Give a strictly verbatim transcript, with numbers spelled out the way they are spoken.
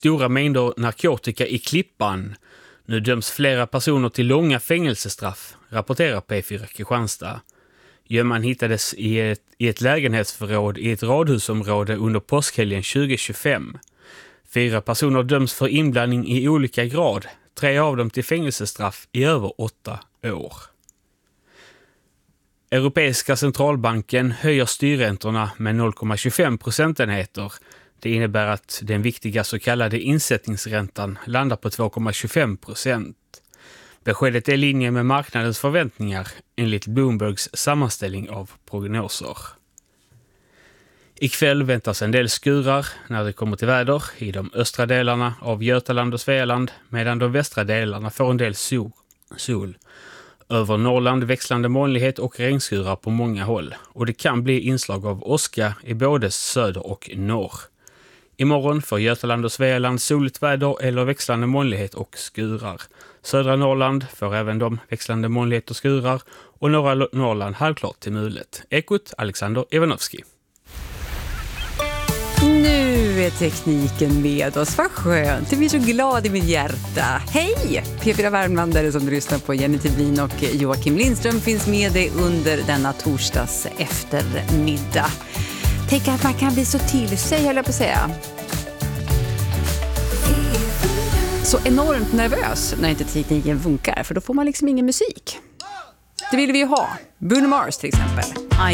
stora mängder narkotika i Klippan. Nu döms flera personer till långa fängelsestraff, rapporterar P fyra Kristianstad. Gömman hittades i ett, i ett lägenhetsförråd i ett radhusområde under påskhelgen tjugo tjugofem. Fyra personer döms för inblandning i olika grad, tre av dem till fängelsestraff i över åtta år. Europeiska centralbanken höjer styrräntorna med noll komma tjugofem procentenheter. Det innebär att den viktiga så kallade insättningsräntan landar på två komma tjugofem procent. Beskedet är i linje med marknadens förväntningar enligt Bloombergs sammanställning av prognoser. Ikväll väntas en del skurar när det kommer till väder i de östra delarna av Götaland och Svealand, medan de västra delarna får en del sol. Över Norrland växlande molnighet och regnskurar på många håll, och det kan bli inslag av åska i både söder och norr. Imorgon får Götaland och Svealand soligt väder eller växlande molnighet och skurar. Södra Norrland får även de växlande molnighet och skurar, och norra Norrland halvklart till mulet. Ekot Alexander Ivanovski. Nu är tekniken med oss, vad skönt, jag blir så glad i mitt hjärta. Hej! P fyra Värmlandare som du lyssnar på, Jenny Tidlin och Joakim Lindström finns med dig under denna torsdags eftermiddag. Tänk att man kan bli så till sig, höll jag på att säga. Så enormt nervös när inte tekniken funkar, för då får man liksom ingen musik. Det vill vi ju ha. Bruno Mars till exempel.